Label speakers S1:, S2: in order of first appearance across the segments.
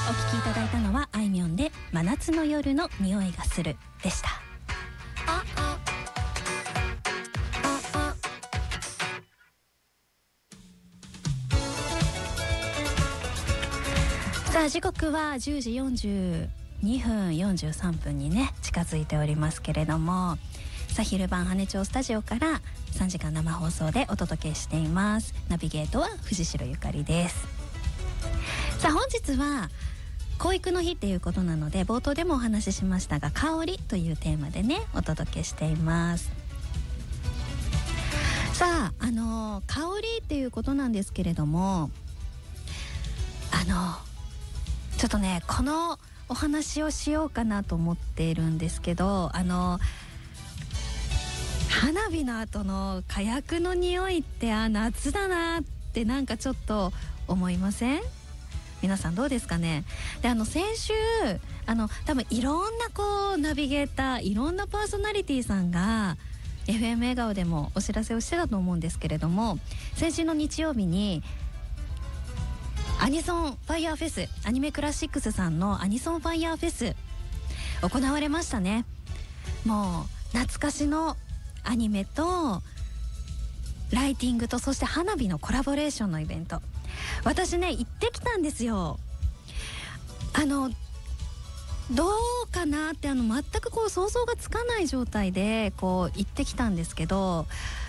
S1: お聴きいただいたのはあいみょんで真夏の夜の匂いがするでした。さあ時刻は10時42分43分にね近づいておりますけれども、さあ昼晩羽町スタジオから3時間生放送でお届けしています。ナビゲートは藤代ゆかりです。さあ本日は教育の日っていうことなので、冒頭でもお話ししましたが、香りというテーマでねお届けしています。さあ香りっていうことなんですけれども、ちょっとねこのお話をしようかなと思っているんですけど、花火の後の火薬の匂いって夏だなってなんかちょっと思いません？皆さんどうですかね。で先週多分いろんなナビゲーター、いろんなパーソナリティさんが FM 笑顔でもお知らせをしてたと思うんですけれども、先週の日曜日にアニソンファイヤーフェス、アニメクラシックスさんのアニソンファイヤーフェス行われましたね。もう懐かしのアニメとライティングと、そして花火のコラボレーションのイベント、私ね行ってきたんですよ。どうかなって全く想像がつかない状態で行ってきたんですけど、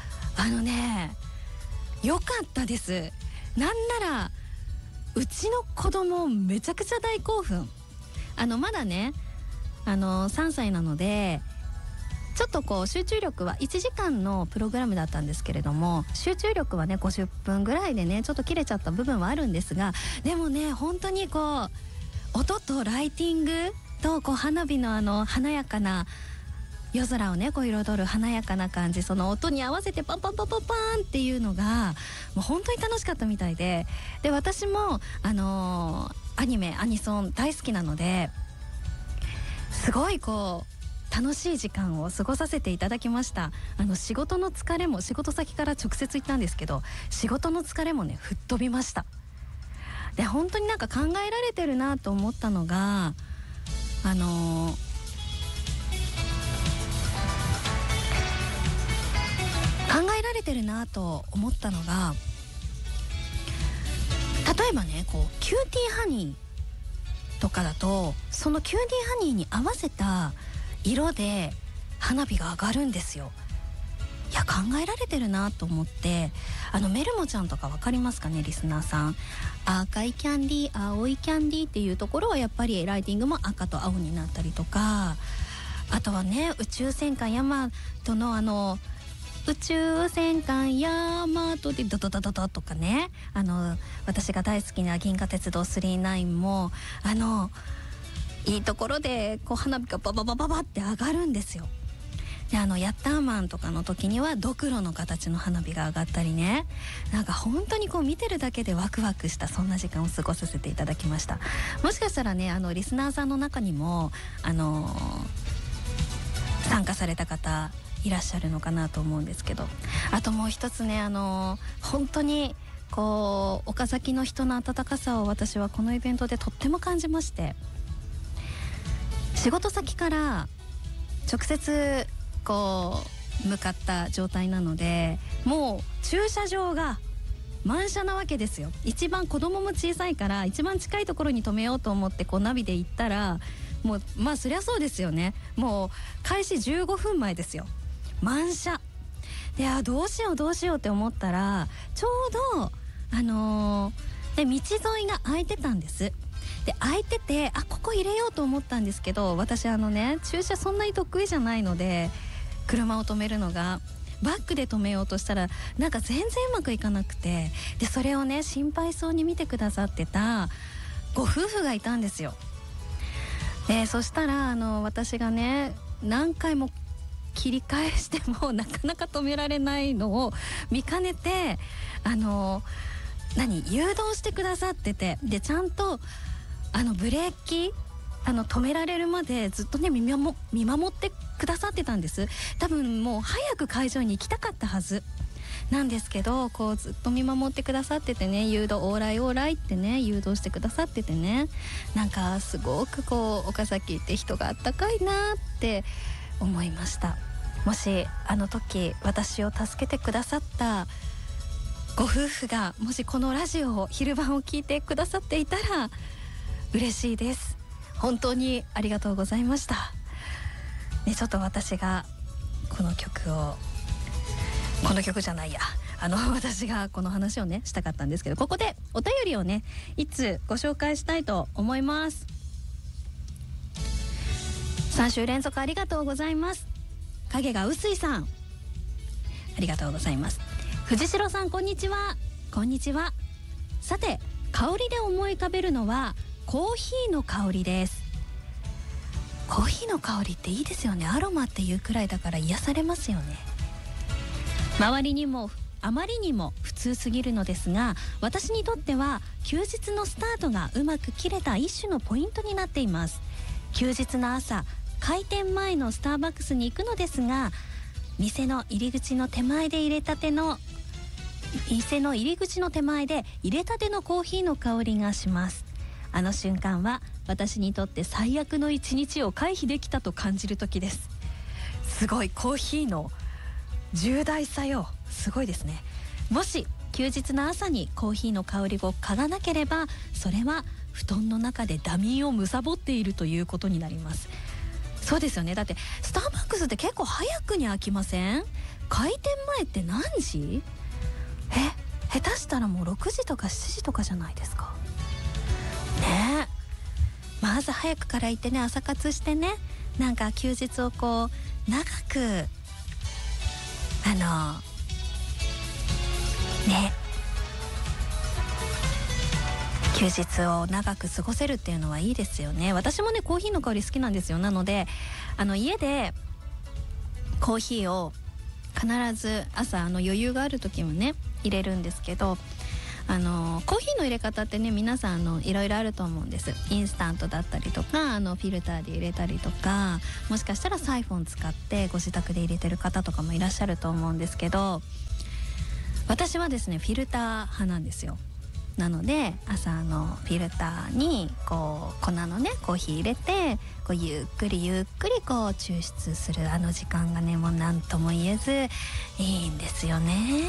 S1: 良かったです。なんならうちの子供めちゃくちゃ大興奮。まだね3歳なのでちょっと集中力は1時間のプログラムだったんですけれども、集中力はね50分ぐらいでねちょっと切れちゃった部分はあるんですが、でもね本当に音とライティングと花火の華やかな夜空をね彩る華やかな感じ、その音に合わせてパンパンパンパンパンっていうのがもう本当に楽しかったみたいで、私もアニメアニソン大好きなので、すごい楽しい時間を過ごさせていただきました。仕事の疲れも、仕事先から直接行ったんですけど、仕事の疲れもね吹っ飛びました。で本当になんか考えられてるなと思ったのが、考えられてるなと思ったのが、例えばねキューティーハニーとかだと、そのキューティーハニーに合わせた色で花火が上がるんですよ。いや考えられてるなと思って、メルモちゃんとか分かりますかね、リスナーさん。赤いキャンディー、青いキャンディーっていうところはやっぱりライティングも赤と青になったりとか、あとはね宇宙戦艦ヤマトの宇宙戦艦ヤマトでドドドドドとかね、私が大好きな銀河鉄道999もいいところで花火がバババババって上がるんですよ。でヤッターマンとかの時にはドクロの形の花火が上がったりね、なんか本当に見てるだけでワクワクした、そんな時間を過ごさせていただきました。もしかしたらねリスナーさんの中にも参加された方いらっしゃるのかなと思うんですけど、あともう一つね本当に岡崎の人の温かさを私はこのイベントでとっても感じまして、仕事先から直接向かった状態なので、もう駐車場が満車なわけですよ。一番子供も小さいから一番近いところに止めようと思ってナビで行ったら、もうそりゃそうですよね、もう開始15分前ですよ、満車で。どうしようどうしようって思ったら、ちょうどで道沿いが空いてたんです。で空いててここ入れようと思ったんですけど、私駐車そんなに得意じゃないので、車を止めるのがバックで止めようとしたらなんか全然うまくいかなくて、でそれをね心配そうに見てくださってたご夫婦がいたんですよ。でそしたら私がね何回も切り返してもなかなか止められないのを見かねて誘導してくださってて、でちゃんとブレーキ止められるまでずっとね見守ってくださってたんです。多分もう早く会場に行きたかったはずなんですけど、こうずっと見守ってくださっててね、誘導オーライオーライってね誘導してくださっててね、なんかすごくこう岡崎って人があったかいなって思いました。もしあの時私を助けてくださったご夫婦がもしこのラジオを昼晩を聞いてくださっていたら嬉しいです。本当にありがとうございました、ね、ちょっと私がこの曲じゃないや、私がこの話をねしたかったんですけど、ここでお便りをねいつご紹介したいと思います。3週連続ありがとうございます。影が薄いさん、ありがとうございます。藤代さん、こんにちは。こんにちは。さて、香りで思い浮かべるのはコーヒーの香りです。コーヒーの香りっていいですよね。アロマっていうくらいだから癒されますよね。周りにもあまりにも普通すぎるのですが、私にとっては休日のスタートがうまく切れた一種のポイントになっています。休日の朝、開店前のスターバックスに行くのですが、店の入り口の手前で入れたてのコーヒーの香りがします。あの瞬間は私にとって最悪の一日を回避できたと感じる時です。すごい、コーヒーの重大さよ、すごいですね。もし休日の朝にコーヒーの香りを嗅がなければ、それは布団の中でダミーを貪っているということになります。そうですよね。だってスターバックスって結構早くに開きません？開店前って何時？下手したらもう6時とか7時とかじゃないですかね。まず早くから行ってね、朝活してね、なんか休日をこう長く休日を長く過ごせるっていうのはいいですよね。私もねコーヒーの香り好きなんですよ。なので家でコーヒーを必ず朝余裕がある時もね入れるんですけど、コーヒーの入れ方ってね皆さんいろいろあると思うんです。インスタントだったりとかフィルターで入れたりとか、もしかしたらサイフォン使ってご自宅で入れてる方とかもいらっしゃると思うんですけど、私はですねフィルター派なんですよ。なので朝フィルターにこう粉のねコーヒー入れてこうゆっくりこう抽出する時間がねもう何とも言えずいいんですよね。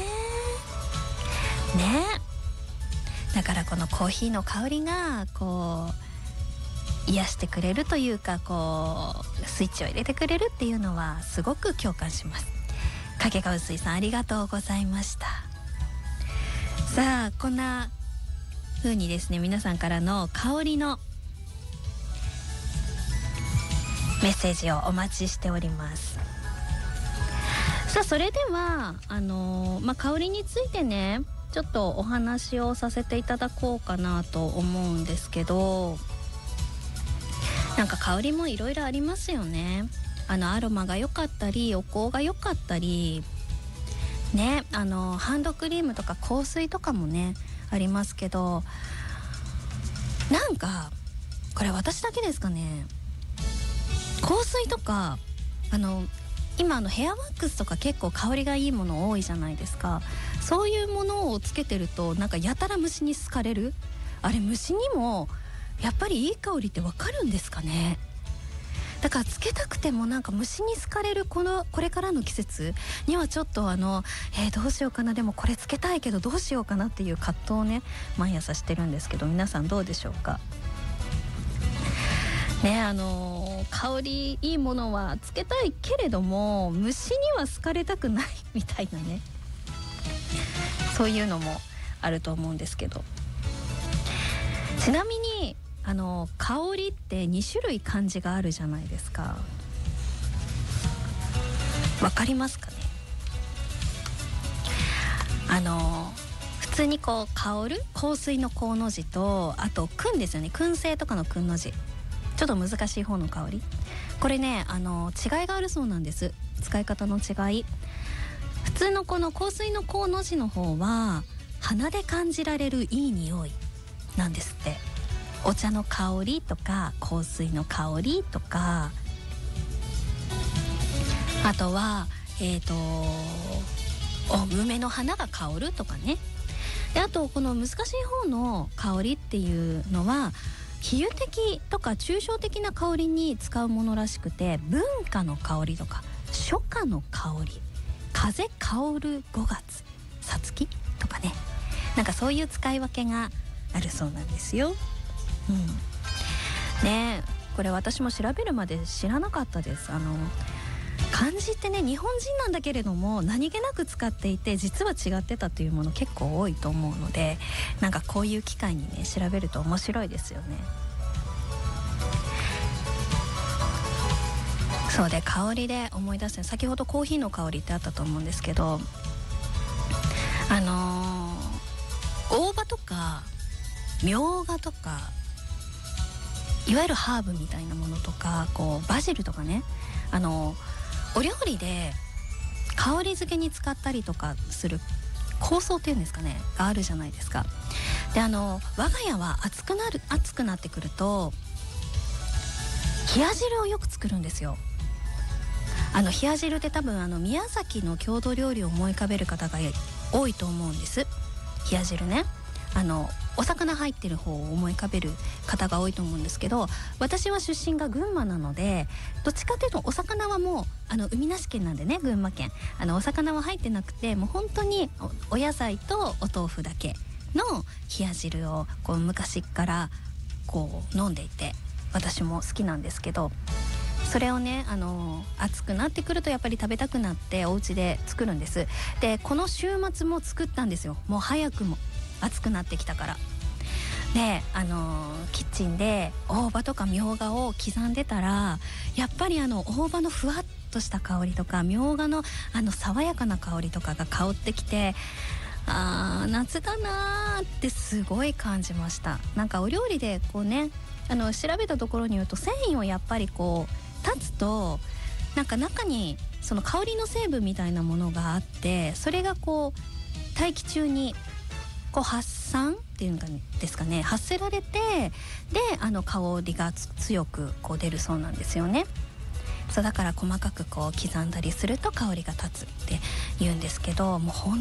S1: だからこのコーヒーの香りがこう癒してくれるというか、こうスイッチを入れてくれるっていうのはすごく共感します。影が薄いさん、ありがとうございました。さあこんな風にですね皆さんからの香りのメッセージをお待ちしております。さあそれでは香りについてねちょっとお話をさせていただこうかなと思うんですけど、なんか香りもいろいろありますよね。アロマが良かったりお香が良かったりね、ハンドクリームとか香水とかもねありますけど、なんかこれ私だけですかね、香水とか今ヘアワックスとか結構香りがいいもの多いじゃないですか。そういうものをつけてるとなんかやたら虫に好かれる。あれ虫にもやっぱりいい香りってわかるんですかね。だからつけたくてもなんか虫に好かれるこれからの季節にはちょっとどうしようかな、でもこれつけたいけどどうしようかなっていう葛藤をね毎朝してるんですけど、皆さんどうでしょうかね。香りいいものはつけたいけれども虫には好かれたくないみたいなね、そういうのもあると思うんですけど、ちなみに香りって2種類漢字があるじゃないですか。わかりますかね。普通にこう香る香水の香の字と、あと燻ですよね、燻製とかの燻の字、ちょっと難しい方の香り、これね違いがあるそうなんです。使い方の違い。普通のこの香水の香の字の方は鼻で感じられるいい匂いなんですって。お茶の香りとか香水の香りとか、あとは梅の花が香るとかね。であとこの難しい方の香りっていうのは比喩的とか抽象的な香りに使うものらしくて、文化の香りとか初夏の香り、風香る5月さつきとかね、なんかそういう使い分けがあるそうなんですよ。ねえ、これ私も調べるまで知らなかったです。漢字ってね、日本人なんだけれども何気なく使っていて実は違ってたというもの結構多いと思うので、なんかこういう機会にね調べると面白いですよね。そうで、香りで思い出す、先ほどコーヒーの香りってあったと思うんですけど、大葉とかみょうがとかいわゆるハーブみたいなものとか、こうバジルとかね、お料理で香り付けに使ったりとかする香草っていうんですかねがあるじゃないですか。で我が家は暑くなってくると冷や汁をよく作るんですよ。冷や汁って多分宮崎の郷土料理を思い浮かべる方が多いと思うんです。冷や汁ね、お魚入ってる方を思い浮かべる方が多いと思うんですけど、私は出身が群馬なので、どっちかというとお魚はもう海なし県なんでね、群馬県お魚は入ってなくて、もう本当に お野菜とお豆腐だけの冷や汁をこう昔からこう飲んでいて、私も好きなんですけど、それをね暑くなってくるとやっぱり食べたくなってお家で作るんです。でこの週末も作ったんですよ。もう早くも暑くなってきたから。でキッチンで大葉とかみょうがを刻んでたら、やっぱり大葉のふわっとした香りとかみょうがの爽やかな香りとかが香ってきて、夏だなーってすごい感じました。なんかお料理でこうね調べたところによると、繊維をやっぱりこう立つとなんか中にその香りの成分みたいなものがあって、それがこう大気中にこう発散っていうんですかね、発せられて、で香りが強くこう出るそうなんですよね。そうだから細かくこう刻んだりすると香りが立つって言うんですけど、もう本